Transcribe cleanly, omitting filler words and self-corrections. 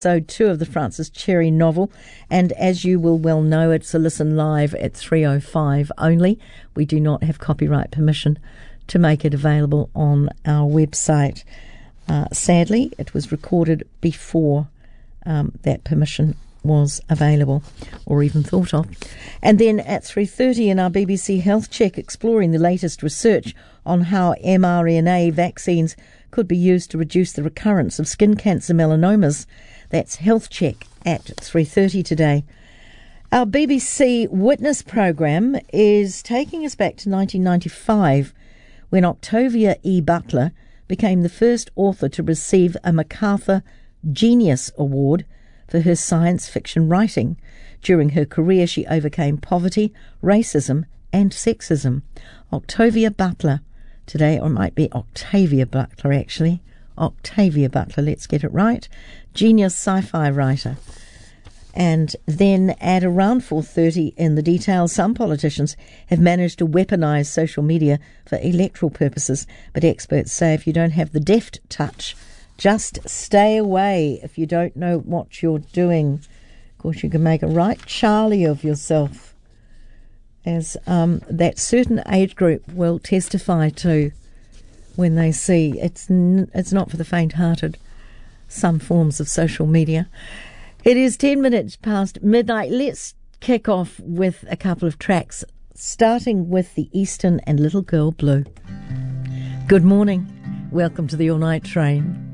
Episode 2 of the Frances Cherry novel, and as you will well know, it's a listen live at 3:05 only. We do not have copyright permission to make it available on our website. Sadly, it was recorded before that permission was available or even thought of. And then at 3:30 in our BBC Health Check, exploring the latest research on how mRNA vaccines could be used to reduce the recurrence of skin cancer melanomas. That's Health Check at 3:30 today. Our BBC Witness programme is taking us back to 1995, when Octavia E. Butler became the first author to receive a MacArthur Genius Award for her science fiction writing. During her career, she overcame poverty, racism and sexism. Octavia Butler today, or it might be Octavia Butler actually. Octavia Butler, let's get it right. Genius sci-fi writer. And then at around 4:30 in the details, some politicians have managed to weaponise social media for electoral purposes, but experts say if you don't have the deft touch, just stay away if you don't know what you're doing. Of course, you can make a right Charlie of yourself, as that certain age group will testify to when they see it's not for the faint-hearted, some forms of social media. It is 10 minutes past midnight. Let's kick off with a couple of tracks, starting with The Eastern and Little Girl Blue. Good morning. Welcome to the All Night Train.